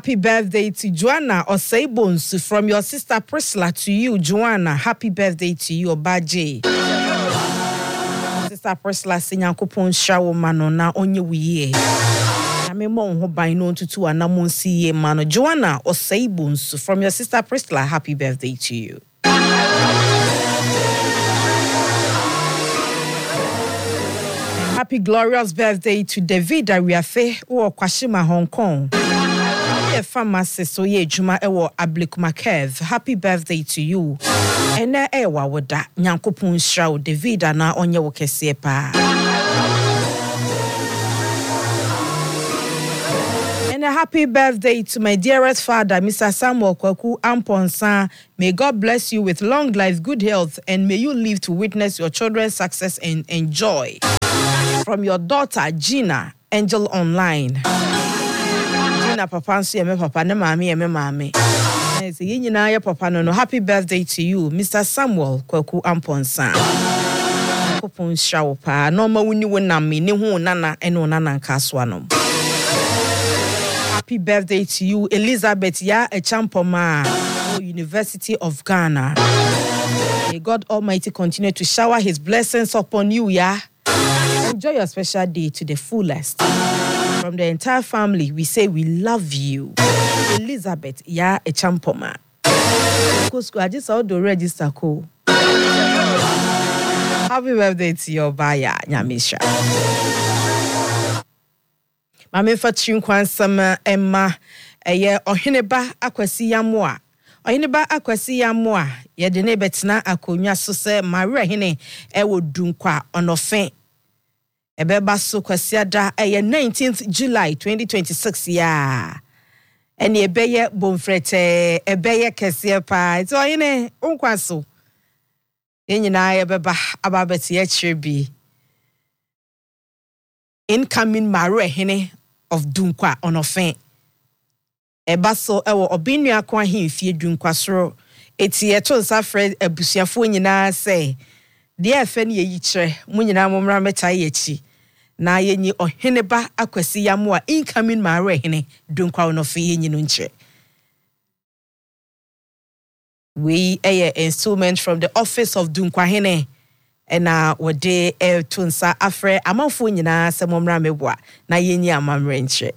Happy birthday to Joanna Osaibons from your sister Priscilla to you, Joanna. Happy birthday to you, Obaje. Sister Priscilla Sinyankopon shawo mano na onye wiye. Na me mo ho ban no tutu anamon siye mano. Joanna Osaibons from your sister Priscilla. Happy birthday to you. Happy glorious birthday to David Ariafe or Kwashima, Hong Kong. Pharmacist so ye juma ewo Ablikuma Kev. Happy birthday to you. Ene ewa woda nyankopon shraw David na onye wo kese pa. And a happy birthday to my dearest father, Mr. Samuel Kwaku Amponsa. May God bless you with long life, good health, and may you live to witness your children's success and enjoy. From your daughter, Gina, Angel Online. Gina papa nso me papa ne mama me mama. Say yin na ye papa no. Happy birthday to you, Mr. Samuel Kwaku Amponsa. Kopon shawo pa. No ma wuni wonam me ne hu nana ene nana nka so anom. Happy birthday to you, Elizabeth Ya Echampoma, University of Ghana. May God Almighty continue to shower his blessings upon you, ya. Enjoy your special day to the fullest. From the entire family, we say we love you. Elizabeth Ya Echampoma. I just saw the register code. Happy birthday to your baya, Nyamisha. Mame fatrin kwansam Emma eye oheneba akwasi yamoa. Oheneba akwasi yamoa ye de ne betena akonwa so se Maria hene ewo dunkwa onofen. Ebeba so kwasiada eye 19th July 2026 ya. Eni ebeye bomfrete ebeye kese pa. Ito hene unkwaso. Yenyina ebeba ababeti ye chirbi. Incoming Maria hene of Dunkwa onofen. Ebaso ewo obinu akwa himfie Dunkwa soro. Eti eto nsa Fred ebusuafo nyina se de efe ne yikyere mu nyina momra meta yechi na yenyi oheneba akwasi yamoa incoming Maria hene Dunkwa onofen yenyi no nche. We a instrument from the office of Dunkwa hene. Ena wode tunsa afre amanfo nyina semomra meboa na yenyi amamre nche.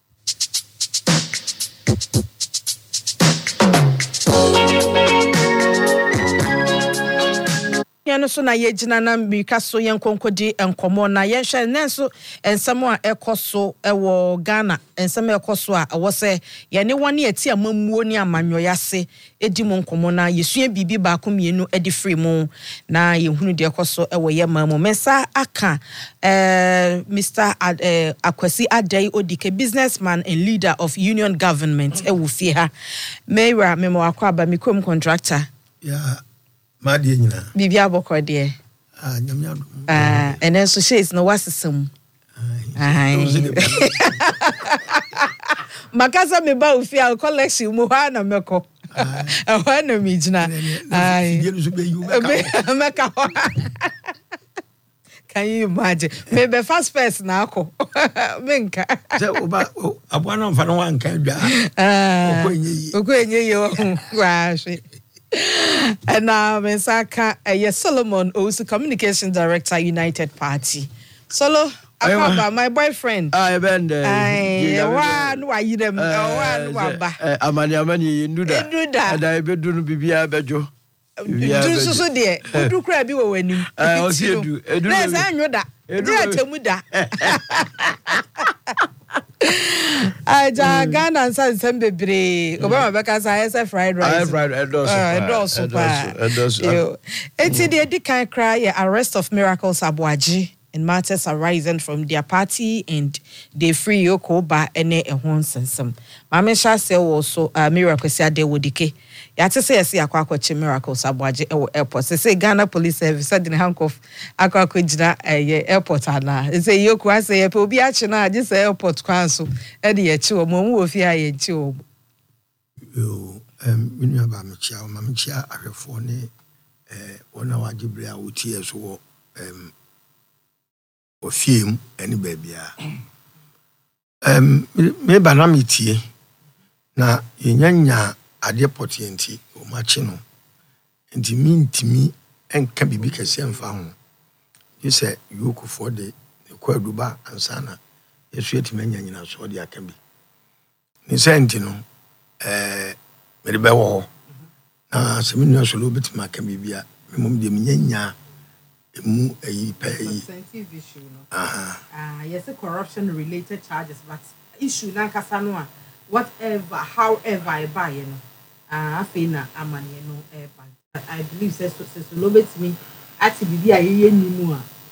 Yano so na yegyina na mika so yenkonkodi enkomo na yenhwe nenso ensemo a ekoso ewo Ghana ensemo ekoso a wo se ye ne wone ati amamuo ni amanyoyase edi mo nkomo na yesua bibi ba ko mienu edi free mu na yehunu de ekoso ewo ye mamu mensa aka Mr. Akwasi Adai Odike, businessman and leader of union government ewo fie ha Meira memo akwa ba mikom contractor yeah. Madi nyina. Bibi aboko de. Nyamya. And then so she is no wasesem. Makasa me ba ofia collection mo ha na meko. Wa na mi gina. Meka. Can you imagine? Maybe first person na ako. Menka. Se oba abwana mfa no wanka dwa. Okwenye yo. Washi. And now, Mensaka, Solomon Owusu, Communication Director, United Party. Solo, my boyfriend. I bend. Why you them? Amani, do that. And I be doing Bibia Bejo. Do so dear. Do crab you when you. I see you. Yes, I know that. Ghana and San Bebre, Obama because I have fried rice. I have fried It's the kind cry arrest of Miracles Abuaji and matters arising from their party and they free Yoko ba ene ehon sensem. Mame sha se also Miracles Ade Wodike. Yate say see akwa Miracles Abuaji e airport. Say Ghana Police Service said in handcuff akwa jina airport ana. Say Yoko say e pe obi achi na just airport kwan so e de ye chi o mo mu ofi aye chi o. Yo minu ba me chia o ma me chia ahwefo ne ona wajibre a wotie so ofiem eni babia me banamitie na yenya ade potienti o machi no nti mintimi enka bibi kese mfa ho yese yokufo de kwaduba ansana yesu etimanya nyina so de aka bi ni senti no mede be wo na seminu so lo betima aka bibia memom de menya emu ayi pa yi sensitive issue no yes corruption related charges but issue na kasa no a whatever however I buy you know afina amane no I believe says lo betimi ati bibia ye nimu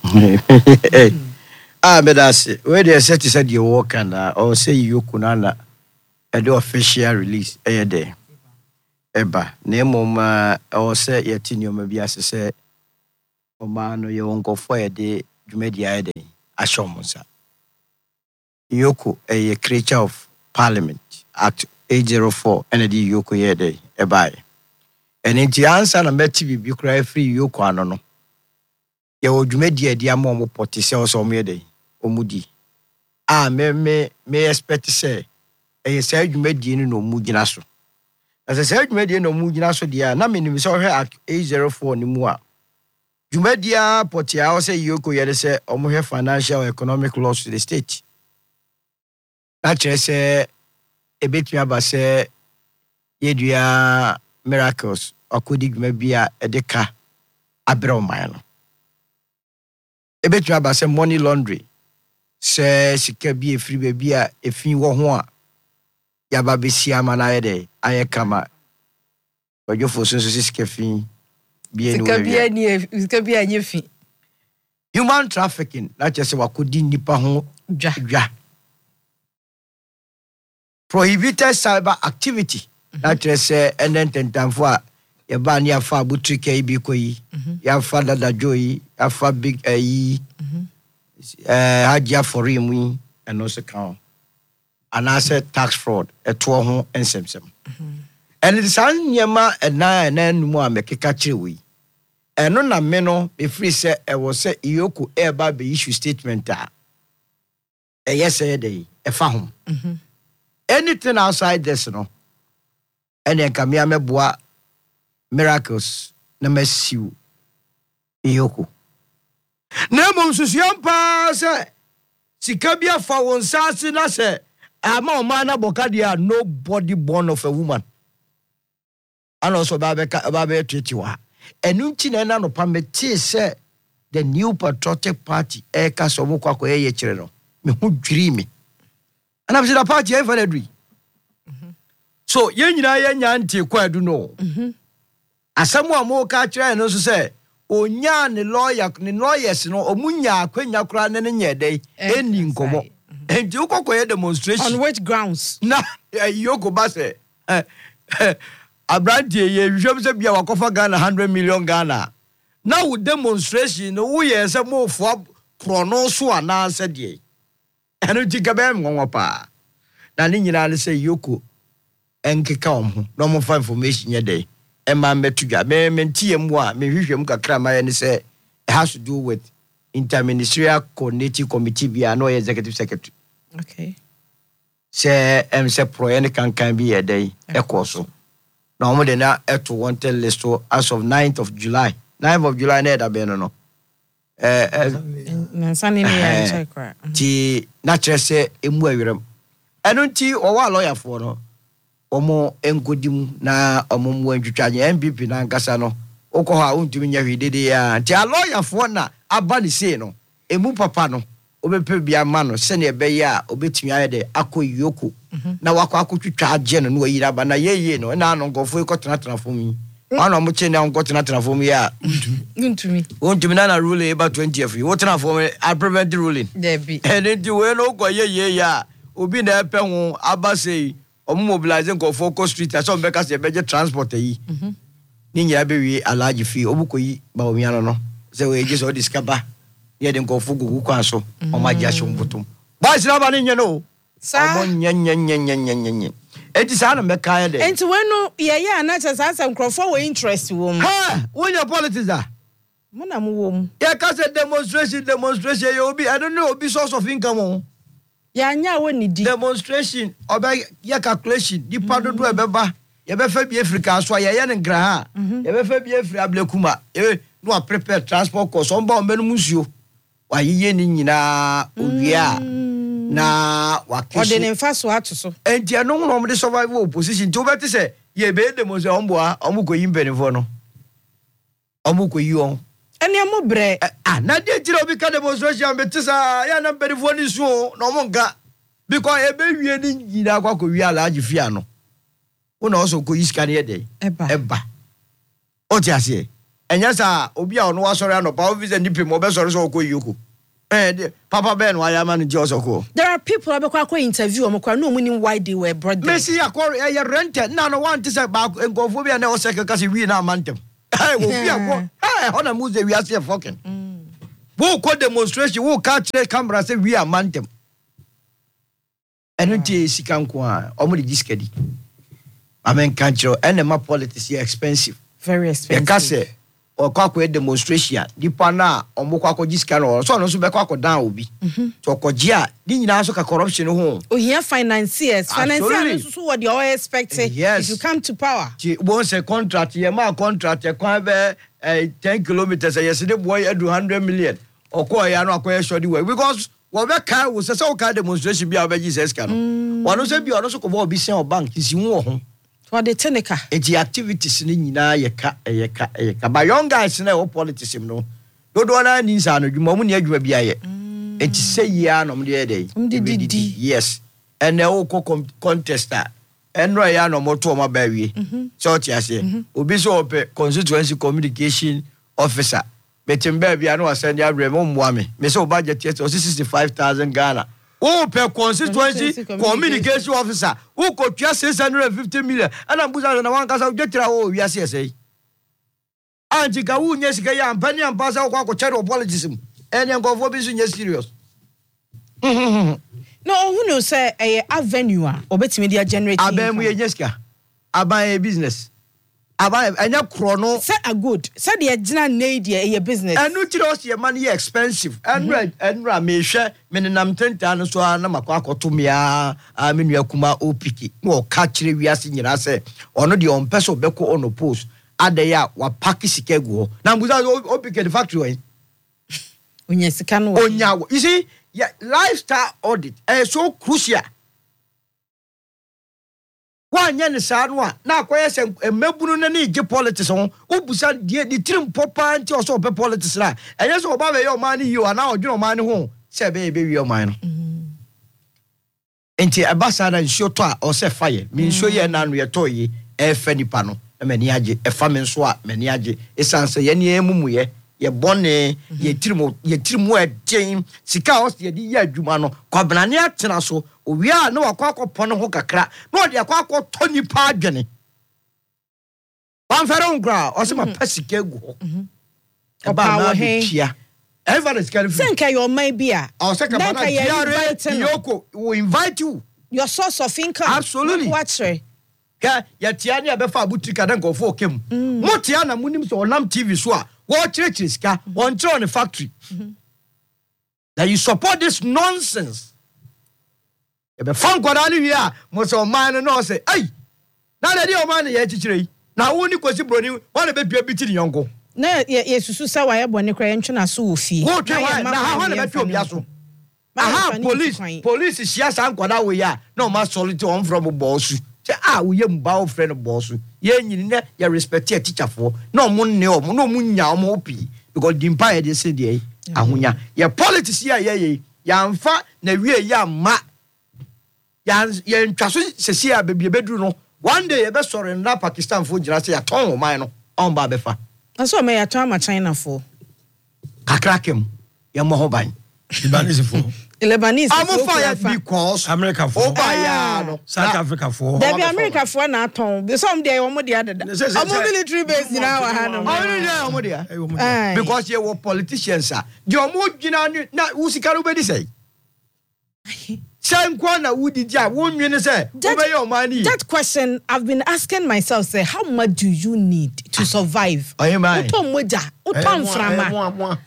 a bedase we dey set said you work and or say you kunana the official release there eba na emom or say yetini o mabia say o ma no ye wonkofo ye de dwumadi aye dey ashomonsa Yoko a creature of Parliament Act 804 and the Yoko ye dey eba and in the answer na meti bi cry free Yoko anono ye wo dwumadi ade amom potise o so mo ye dey omudi me expect say e say dwumadi ni no mugina so as I said dwumadi no mugina so dia na menim say ohwe Act 804 ni mu a dwumadia potia o say Yoko ye say omo financial economic loss to the state. Actually, say a bit me about say yedua miracles or could it maybe a deca abroman. A bit me about say money laundry. Say she can be a free baby a few one. Yababi siamana day, I kama. But you for senses caffeine. It can be a new fee. Human trafficking, not just what could nipa home. Ja. Prohibited cyber activity. That is and then time for ya ban ya fa butri KB koyi ya fa dada joyi ya fa big hajia for him and also count and I said tax fraud to ho ensem and it san nyama and then mo make kachiri we and no na me no be free say e was say Yoko eba be issue statement yes dey e fa ho anything outside this, no, and then come here, meboa miracles, na messiu, Yoko. Nemo susiampa se, sikabia fa wonsasi na se, ama omana bokadia nobody born of a woman. And also babe twitiwa. Enunti na no pameti se the New Patriotic Party eka somo kwa ye chire no. Me hu dwiri and I'm saying the party ever agree. So yenya nti kwadu no. Asamu mo ka kire no so say onya ne lawyers no omunya akwanya kura ne nye dey eni nkomo. Enti ukokoye demonstration on which grounds? Na Yoko ba say Abrantie ye hwem se bia wakofa Ghana 100 million Ghana. Now with demonstration no we ye say mo fo krono so ana se dey. Eno jigabem nwopa na ni nyina le say Yoko enkeka omho no mo fa information ye dey e ma metudwa me mentie mu a me hwehwem kakra ma ye ne say it has to do with interministerial coordinating committee bia no executive secretary. Okay. Say say pro any kan bi ye dey e koso na mo de na eto wanted list as of 9th of July na da be no Sani me check right. Ti na kire se emu awirem. Eno nti o wa lawyer for no. Omo enkodim na omo mu antwitwanye MPP na nkasa no. Okọ ha untumi nya hwedede ya. Ti a lawyer for na aba ni sei no. Emu papa no. Obepe bia ma no se na ebe ya obetumi ayede akọ Yoko. Na wakọ akotwitwa agye no no yira ba na yeye no na no nkofo ikotena fom yi. Ano mo che na nkotena fom ya. Untumi na rule eba 20th. What na fom I prevent the ruling. There be. And then the way no go ye ya. Obi na epe ho abase omo mobilizing go focus street aso mbeka se beje transport yi ni nya be wi alaji fi obukoyi ba omi ano no se we je so discover ye de go fugu kwa so o ma ja so mbutum ba sira ba ni nya no omo nya eti sa na meka ye de enti when no ye na cha sa some crofo we interest wo ha when your politics are mo na mo wo mu ye ka se demonstration ye obi I don't know obi source of income Ya nya woni di. Demonstration oba ya calculation di pado do ebeba. Ye be fa bi Africa so ye ye ngra ha. Ye be fa bi Africa Ablekuma. No prepare transport cost on ba mbenu musuo. Wa yiye ni nyina owia na wa kesu. Ode ne mfa so ato so. Enti eno no mo de survive opposition. Ti obeti se ye be demonstration ombo a omuko yimbenifo no. Omuko yi on. Ene mo bre. Na de tira obi ka demonstration betisa ya na mbenifo ni so no mo nga. Because e be wie ni nyina kwako wi ala agifia no. Una also ko iska ne dey. Eba. O ti ase. Enya sa obi a ono wasori anopa o visa nipe mo be sori so ko yoko. Papa Ben wa ya man just ko. There are people abekwa interview am kwa no muni why they were brought there. Messi akor e rented na no want say ba engofo bia na o seke kasi wi na amantem. Hey, wo bia ko. Hey, ona muze wi ase fucking. Wo ko demonstration wo catch the camera say wi amantem. Eno ti sika nko a omo de diskedi. Amen kancho enema politics is expensive. Very expensive. Ekase o kwakọ demonstration dipa na omokwakọ jiska no so no so be kwakọ dan obi. To koji a di nyina so ka corruption ho. Oh here financiers so what they all expect if you come to power. Won say contract ye ma contract e kwan be 10 kilometers yesterday boy do 100 million. Okọ ya no akoye shodi way because we be kai wo say o ka demonstration bi a be Jesus ka no. Wonu say bi ono so ko bo obi sen o bank si hu ho. What the tenica? Eti activities ni nyina yeka ba young guys na o politics no dodo na ni sa no dwuma mu ne adwuma bi aye eti say ya no mde dey yes and o contester enro ya no moto ma ba wie so ti ase obi so ope constituency communication officer betimba bia no asend ya brem mo me say o budget yet 65,000 Ghana. Oh, per constituency communication officer. Who could just 650 million? And I'm busy on one case of Jetra. Oh, yes, yes, eh. Antika, who yes, Gaya, Penny and Pasa, or Charo politism. And then go for business serious. No, who knows, say, a avenue or better media generating. Abem, we Jeska. I buy a business. I buy a chrono. Say a good. Say the agenda need your business. And no trust your money expensive. And me share menam 10 so na makwako to me a menu akuma opiki. No catch we are seeing say ono the on person beko on post. Adeya wa paki sikegu. Na mbuza opiki the factory. Onya sika no. Onya. You see, yeah, lifestyle audit is so crucial. Wanya ne saa no a na akoye se mabunu na ne ge politics ho obusa die di trim popa nti oso pe politics na enye so oba be ye oman ni yo ana odwene oman ni ho se be wi oman no enti abasa na nsuo to a o se fire mi nsuo ye na no ye to yi e fa nipa no e mani age e fa me nso a mani age esanse ye ne emumu ye bone ye tirimu e den sika o se di ye adwuma no kwabena ne atena so owia na wakọ pono ho kakra na odi akọ toni pa adwene wanfere nkra o se ma pasika egu ho eba na bia everest can think your may be a o se ka bana yoko we invite you your source of income. Absolutely. Watch ya tiani abefa abutika dan go for kem motia na munim so onam TV so a wo church ska on the factory that you support this nonsense. Ebe fan kwada ni wi a mo so man no say ai na na di o man ye chichire na wo ni kwasi broni wo na be dua biti ni yonko na ye susu sa wa ye bone kra ntwe so wo fi wo twe wa na ha na be twe obi aso aha police shia san kwada wo ya na o ma solid on from bossu say we ye mba o friend bossu ye nyini na ye respect your teacher for na o mo ne o mo no mo nya o mo opi because the empire dey say dey ahonya ye politics here ye ya mfa na wie ya ma ya ntwaso sesi a bebie beduru no one day ye be sore na Pakistan fo jira say ya ton o man no on ba be fa aso me ya ton ma China fo kakrakem ye mo ho ban Lebanese fo Lebanese I'm fire because America for no South Africa for there be America for na ton be some dey omo dey adada omo military base na wa ha no omo dey because you were politicians the omo gina na usika no be di say na wudi dia wonwene say obey omani. That question I've been asking myself, say how much do you need to survive? Oye man uton moja uton frama